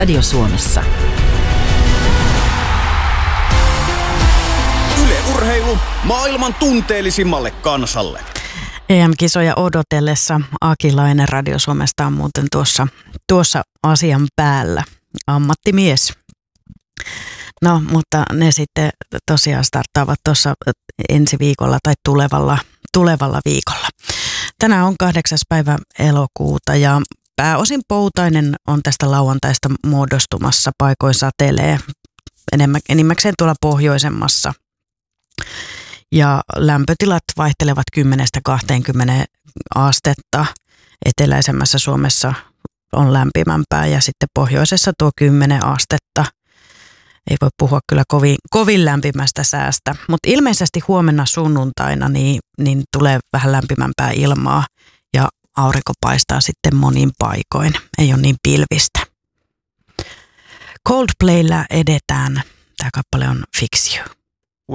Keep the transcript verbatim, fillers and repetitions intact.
Radio Suomessa. Yle Urheilu maailman tunteellisimmalle kansalle. E M-kisoja odotellessa Akilainen Radio Suomesta on muuten tuossa, tuossa asian päällä. Ammattimies. No, mutta ne sitten tosiaan starttaavat tuossa ensi viikolla tai tulevalla, tulevalla viikolla. Tänään on kahdeksas päivä elokuuta ja pääosin poutainen on tästä lauantaista muodostumassa. Paikoin satelee enimmäkseen tuolla pohjoisemmassa. Ja lämpötilat vaihtelevat kymmenestä kahteenkymmeneen astetta. Eteläisemmässä Suomessa on lämpimämpää ja sitten pohjoisessa tuo kymmenen astetta. Ei voi puhua kyllä kovin, kovin lämpimästä säästä, mutta ilmeisesti huomenna sunnuntaina niin, niin tulee vähän lämpimämpää ilmaa ja aurinko paistaa sitten monin paikoin. Ei ole niin pilvistä. Coldplaylla edetään. Tämä kappale on Fix You.